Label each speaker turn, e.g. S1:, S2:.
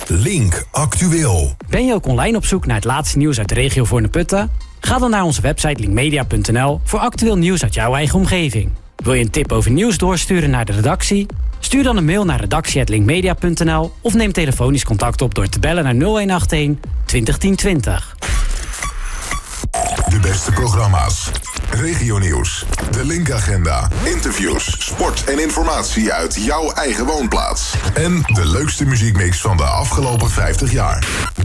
S1: Link Actueel.
S2: Ben je ook online op zoek naar het laatste nieuws uit de regio Voorne-Putten? Ga dan naar onze website linkmedia.nl voor actueel nieuws uit jouw eigen omgeving. Wil je een tip over nieuws doorsturen naar de redactie? Stuur dan een mail naar redactie@linkmedia.nl of neem telefonisch contact op door te bellen naar 0181 20 10 20.
S1: De beste programma's. Regionieuws. De Link-agenda. Interviews, sport en informatie uit jouw eigen woonplaats. En de leukste muziekmix van de afgelopen 50 jaar.